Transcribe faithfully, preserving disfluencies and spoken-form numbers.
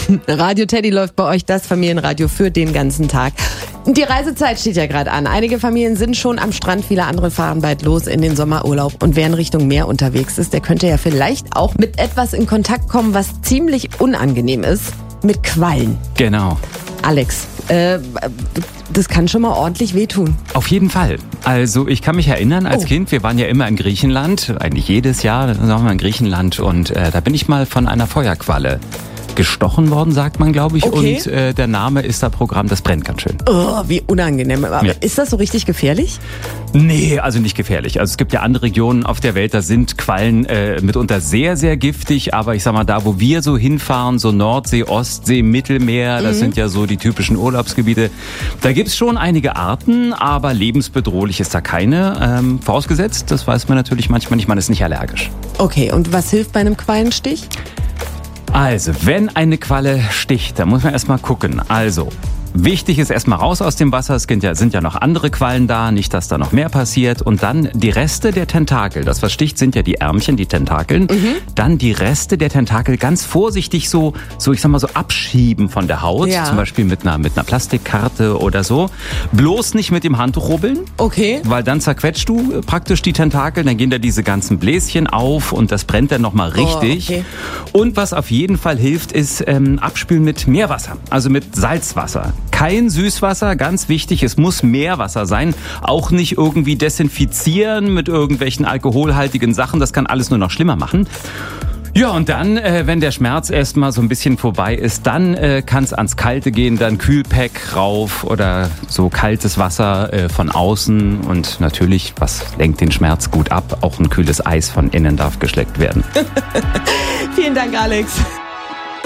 Radio Teddy läuft bei euch, das Familienradio für den ganzen Tag. Die Reisezeit steht ja gerade an. Einige Familien sind schon am Strand, viele andere fahren bald los in den Sommerurlaub. Und wer in Richtung Meer unterwegs ist, der könnte ja vielleicht auch mit etwas in Kontakt kommen, was ziemlich unangenehm ist. Mit Quallen. Genau. Alex, äh, das kann schon mal ordentlich wehtun. Auf jeden Fall. Also ich kann mich erinnern, als Oh. Kind, wir waren ja immer in Griechenland, eigentlich jedes Jahr, dann waren wir in Griechenland und äh, da bin ich mal von einer Feuerqualle gestochen worden, sagt man, glaube ich. Okay. Und äh, der Name ist da Programm, das brennt ganz schön. Oh, wie unangenehm. Aber Ja. ist das so richtig gefährlich? Nee, also nicht gefährlich. Also es gibt ja andere Regionen auf der Welt, da sind Quallen äh, mitunter sehr, sehr giftig. Aber ich sag mal, da wo wir so hinfahren, so Nordsee, Ostsee, Mittelmeer, das Mhm. sind ja so die typischen Urlaubsgebiete. Da gibt's schon einige Arten, aber lebensbedrohlich ist da keine. Ähm, vorausgesetzt, das weiß man natürlich manchmal nicht, man ist nicht allergisch. Okay, und was hilft bei einem Quallenstich? Also, wenn eine Qualle sticht, dann muss man erstmal gucken. Also, wichtig ist erstmal raus aus dem Wasser. Es sind ja, sind ja noch andere Quallen da, nicht, dass da noch mehr passiert. Und dann die Reste der Tentakel. Das, was sticht, sind ja die Ärmchen, die Tentakeln. Mhm. Dann die Reste der Tentakel ganz vorsichtig so, so ich sag mal so abschieben von der Haut. Ja. Zum Beispiel mit einer, mit einer Plastikkarte oder so. Bloß nicht mit dem Handtuch rubbeln. Okay. Weil dann zerquetscht du praktisch die Tentakel, dann gehen da diese ganzen Bläschen auf und das brennt dann nochmal richtig. Oh, okay. Und was auf jeden Fall hilft, ist ähm, abspülen mit Meerwasser, also mit Salzwasser. Kein Süßwasser, ganz wichtig, es muss Meerwasser sein. Auch nicht irgendwie desinfizieren mit irgendwelchen alkoholhaltigen Sachen, das kann alles nur noch schlimmer machen. Ja, und dann, äh, wenn der Schmerz erstmal so ein bisschen vorbei ist, dann äh, kann es ans Kalte gehen, dann Kühlpack rauf oder so kaltes Wasser äh, von außen. Und natürlich, was lenkt den Schmerz gut ab, auch ein kühles Eis von innen darf geschleckt werden. Vielen Dank, Alex.